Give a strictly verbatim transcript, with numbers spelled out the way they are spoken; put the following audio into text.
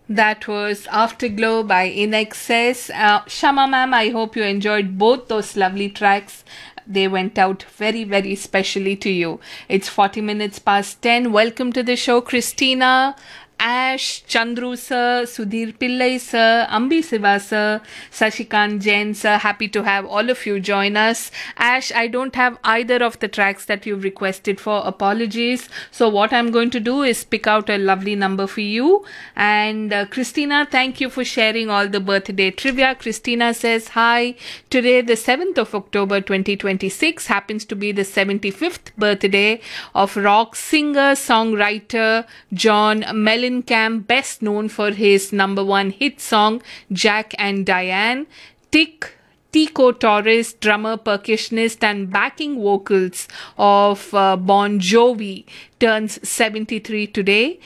That was Afterglow by In Excess. Uh, Shama ma'am, I hope you enjoyed both those lovely tracks. They went out very, very specially to you. It's forty minutes past ten. Welcome to the show, Christina. Ash, Chandru sir, Sudhir Pillai sir, Ambi Siva sir, Sashikant Jain sir, happy to have all of you join us. Ash, I don't have either of the tracks that you've requested for. Apologies. So, what I'm going to do is pick out a lovely number for you. And uh, Christina, thank you for sharing all the birthday trivia. Christina says, hi, today, the seventh of October twenty twenty-six, happens to be the seventy-fifth birthday of rock singer, songwriter John Mellencamp, best known for his number one hit song, Jack and Diane. Tick Tico Torres, drummer, percussionist, and backing vocals of uh, Bon Jovi, turns seventy-three today.